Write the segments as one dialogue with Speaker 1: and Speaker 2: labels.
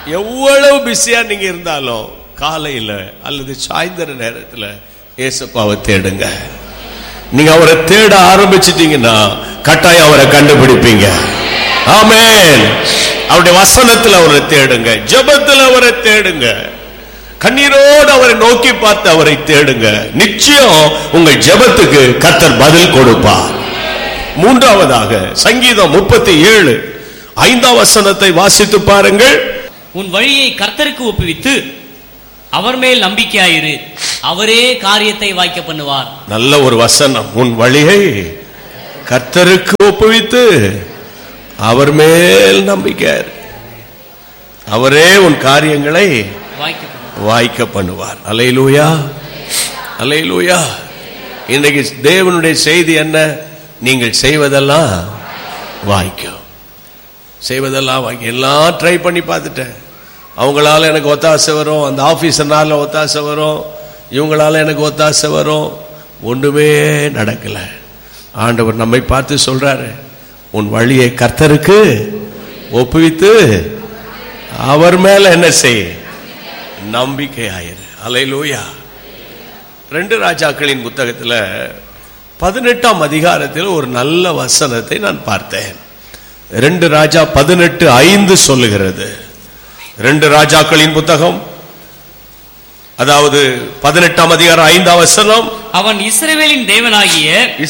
Speaker 1: எவ்வளவு பிஸியா நீங்க இருந்தாலும் காலையில அல்லது சாயந்தர நேரத்துல ஏசப்பாவை தேடுங்க. நீங்க அவரை தேட ஆரம்பிச்சிட்டீங்கன்னா கட்டாயம் அவரை கண்டுபிடிப்பீங்க. ஆமென். அவருடைய வசனத்துல அவரை தேடுங்க, ஜெபத்துல அவரை தேடுங்க, கண்ணீரோடு அவரை நோக்கி பார்த்து அவரை தேடுங்க. நிச்சயம் உங்கள் ஜெபத்துக்கு கர்த்தர் பதில் கொடுப்பார். மூன்றாவதாக சங்கீதம் 37 5ஆம் வசனத்தை வாசித்து பாருங்கள்.
Speaker 2: உன் வழியை கர்த்தருக்கு ஒப்புவித்து அவர் மேல் நம்பிக்கையாயிரு, அவரே காரியத்தை வாய்க்க பண்ணுவார். நல்ல ஒரு வசனம்.
Speaker 1: உன் வழியை கர்த்தருக்கு ஒப்புவித்து அவர் மேல் நம்பிக்கையாயிரு, அவரே உன் காரியங்களை வாய்க்க பண்ணுவார். அல்லேலூயா, அல்லேலூயா. இன்னைக்கு தேவனுடைய செய்தி என்ன? நீங்கள் செய்வதெல்லாம் வாய்க்கும், செய்வதெல்லாம் வாய்க்கும். எல்லாம் ட்ரை பண்ணி பார்த்துட்டேன். அவங்களால எனக்கு ஒத்தாசை வரும், அந்த ஆபீசர்னால ஒத்தாசை வரும், இவங்களால எனக்கு ஒத்தாசை வரும், ஒன்றுமே நடக்கல. ஆண்டவர் நம்மை பார்த்து சொல்றாரு, உன் வழியை கர்த்தருக்கு ஒப்புவித்து அவர் மேல என்ன செய்? நம்பிக்கை ஆயிரு. அல்லேலூயா. 2 ராஜாக்களின் புத்தகத்தில் 18ஆம் அதிகாரத்தில் ஒரு நல்ல வசனத்தை நான் பார்த்தேன். 2 ராஜா 18:5 சொல்லுகிறது. 2 ராஜாக்களின் புத்தகம், அதாவது 18ஆம் அதிகாரம் 5ஆம் வசனம்.
Speaker 2: அவன் இஸ்ரவேலின் தேவனாகிய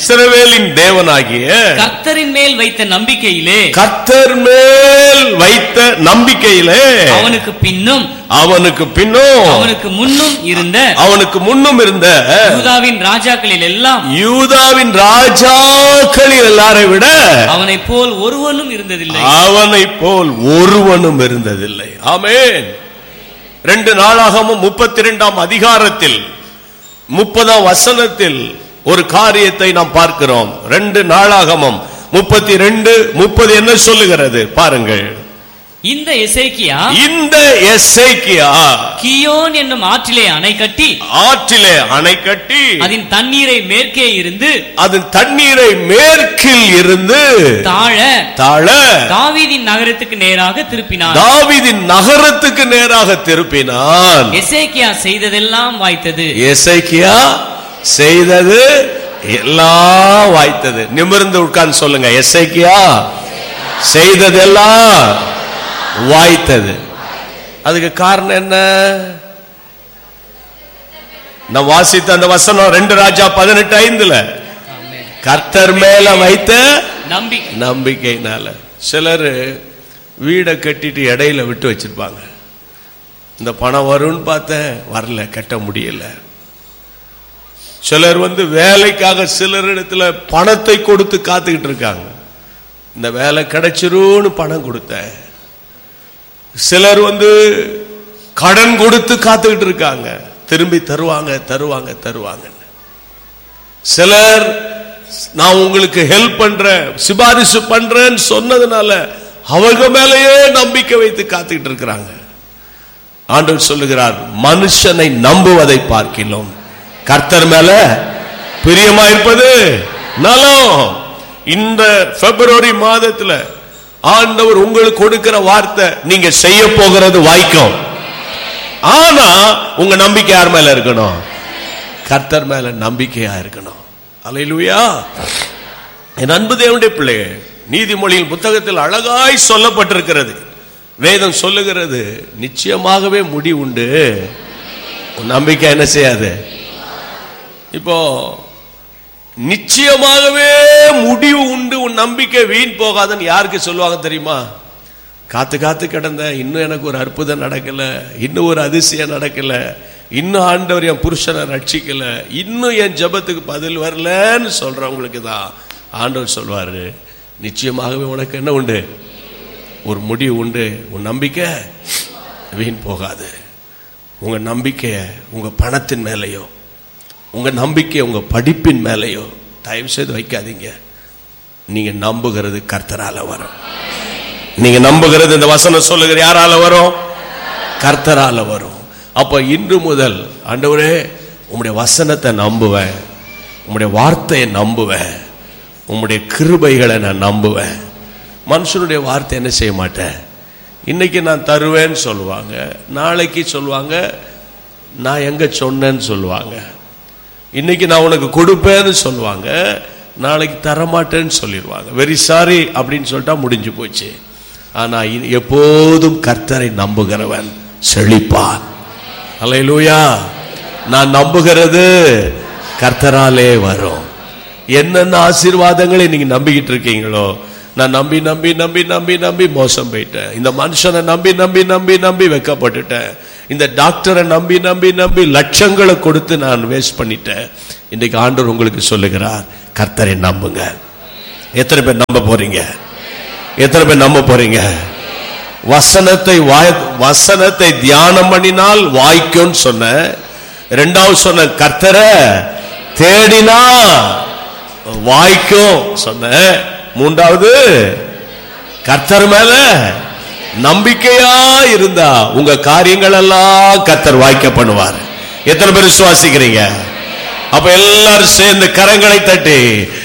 Speaker 2: கர்த்தரின் மேல் வைத்த நம்பிக்கையிலே, கர்த்தர் மேல் வைத்த நம்பிக்கையிலே அவனுக்கு பின்னும் அவனுக்கு முன்னும் இருந்த யூதாவின் ராஜாக்களில் எல்லாரை விட அவனைப் போல் ஒருவனும் இருந்ததில்லை. ஆமென். 2 நாளாகமம் 32ஆம் அதிகாரத்தில் 30ஆம் வசனத்தில் ஒரு காரியத்தை நாம் பார்க்கிறோம். 2 நாளாகமம் 32:30 என்ன சொல்லுகிறது பாருங்கள். இந்த எசேக்கியா கியோன் என்னும் ஆற்றிலே அணை கட்டி அதன் தண்ணீரை மேற்கில் இருந்து தாழ தாவீதின் நகரத்துக்கு நேராக திருப்பினான். எசேக்கியா செய்ததெல்லாம் வாய்த்தது. எசேக்கியா செய்தது எல்லாம் வாய்த்தது. நிமிர்ந்து உட்கார்ந்து சொல்லுங்க, எசேக்கியா செய்ததெல்லாம் வாய்த்தது. அதுக்கு காரணம் என்ன? நான் வாசித்த அந்த வசனம் 2 ராஜா 18:5 கர்த்தர் மேல வைத்த நம்பிக்கையினால. சிலர் வீடை கட்டிட்டு இடையில விட்டு வச்சிருப்பாங்க. இந்த பணம் வரும்னு பார்த்தேன், வரல, கட்ட முடியல. சிலர் வேலைக்காக சிலரிடத்துல பணத்தை கொடுத்து காத்துக்கிட்டு இருக்காங்க. இந்த வேலை கிடைச்சிரும்னு பணம் கொடுத்தேன். சிலர் கடன் கொடுத்து காத்துக்கிட்டு இருக்காங்க, திரும்பி தருவாங்க. சிலர் நான் உங்களுக்கு ஹெல்ப் பண்றேன், சிபாரிசு பண்றேன்னு சொன்னதுனால அவங்க மேலேயே நம்பிக்கை வைத்து காத்துக்கிட்டு இருக்கிறாங்க. ஆண்டவர் சொல்லுகிறார், மனுஷனை நம்புவதை பார்க்கிலும் கர்த்தர் மேல பிரியமாயிருப்பது நலம். இந்த பிப்ரவரி மாதத்துல ஆண்டவர் உங்களுக்கு கொடுக்கிற வார்த்தை, நீங்க செய்ய போகிறது வாய்க்கும். ஆனா உங்க நம்பிக்கை யார் மேல இருக்கணும்? கர்த்தர் மேல நம்பிக்கையா இருக்கணும். அல்லேலூயா. என் அன்பு தேவனுடைய பிள்ளையே, நீதிமொழியின் புத்தகத்தில் அழகாய் சொல்லப்பட்டிருக்கிறது. வேதம் சொல்லுகிறது, நிச்சயமாகவே முடி உண்டு, நம்பிக்கை என்ன செய்யாது. இப்போ நிச்சயமாகவே முடிவு உண்டு, உன் நம்பிக்கை வீண் போகாதுன்னு யாருக்கு சொல்லுவாங்க தெரியுமா? காத்து கிடந்த, இன்னும் எனக்கு ஒரு அற்புதம் நடக்கல, இன்னும் ஒரு அதிசயம் நடக்கல, இன்னும் ஆண்டவர் என் புருஷனை ரட்சிக்கல, இன்னும் என் ஜெபத்துக்கு பதில் வரலன்னு சொல்றவங்களுக்கு தான் ஆண்டவர் சொல்வாரு, நிச்சயமாகவே உனக்கு என்ன உண்டு? ஒரு முடிவு உண்டு, உன் நம்பிக்கை வீண் போகாது. உங்க நம்பிக்கைய உங்க பணத்தின் மேலேயோ, உங்க நம்பிக்கை உங்க படிப்பின் மேலேயோ தயவு செய்து வைக்காதீங்க. நீங்க நம்புகிறது கர்த்தரால வரும். நீங்க நம்புகிறது, இந்த வசனம் சொல்லுகிற யாரால வரும்? கர்த்தரால வரும். அப்ப இன்று முதல் ஆண்டவரே உம்முடைய வசனத்தை நம்புவேன், உம்முடைய வார்த்தையை நம்புவேன், உம்முடைய கிருபைகளை நான் நம்புவேன். மனுஷனுடைய வார்த்தை என்ன செய்ய மாட்டேன், இன்னைக்கு நான் தருவேன்னு சொல்லுவாங்க, நாளைக்கு சொல்லுவாங்க நான் எங்க சொன்னேன்னு சொல்லுவாங்க. இன்னைக்கு நான் உனக்கு கொடுப்பேன்னு சொல்லுவாங்க, நாளைக்கு தரமாட்டேன்னு சொல்லிடுவாங்க. வெரி சாரி அப்படின்னு சொல்லிட்டா முடிஞ்சு போச்சு. ஆனா எப்போதும் கர்த்தரை நம்புகிறவன் செழிப்பான். அல்லேலூயா. நான் நம்புகிறது கர்த்தராலே வரும். என்னென்ன ஆசீர்வாதங்களை நீங்க நம்பிக்கிட்டு இருக்கீங்களோ, நான் நம்பி நம்பி நம்பி நம்பி நம்பி மோசம் போயிட்டேன், இந்த மனுஷனை நம்பி நம்பி நம்பி நம்பி வெக்கப்பட்டுட்டேன், இந்த டாக்டரை நம்பி நம்பி நம்பி லட்சங்களை கொடுத்து நான் வேஸ்ட் பண்ணிட்டேன். இன்றைக்கு ஆண்டவர் உங்களுக்கு சொல்லுகிறார், கர்த்தரை நம்புங்க. எத்தனை பேர் நம்ப போறீங்க? எத்தனை பேர் நம்ப போறீங்க? வசனத்தை தியானம் பண்ணினால் வாய்க்கும்னு சொன்ன. இரண்டாவது சொன்ன கர்த்தரை தேடினா வாய்க்கும் சொன்ன. மூன்றாவது கர்த்தர் மேல நம்பிக்கையா இருந்தா உங்க காரியங்கள் எல்லாம் கர்த்தர் வாய்க்க பண்ணுவார். எத்தனை பேர் விசுவாசிக்கிறீங்க? அப்ப எல்லாரும் சேர்ந்து கரங்களை தட்டி